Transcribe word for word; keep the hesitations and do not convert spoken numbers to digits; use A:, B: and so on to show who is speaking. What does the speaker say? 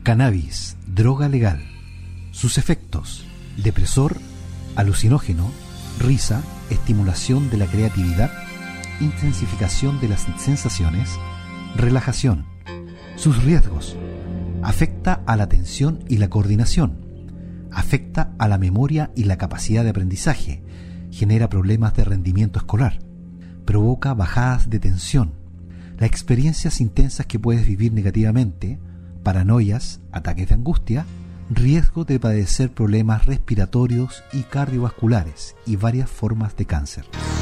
A: Cannabis, droga legal. Sus efectos: depresor, alucinógeno, risa, estimulación de la creatividad, intensificación de las sensaciones, relajación. Sus riesgos: afecta a la atención y la coordinación, afecta a la memoria y la capacidad de aprendizaje, genera problemas de rendimiento escolar, provoca bajadas de tensión, las experiencias intensas que puedes vivir negativamente, paranoias, ataques de angustia, riesgo de padecer problemas respiratorios y cardiovasculares y varias formas de cáncer.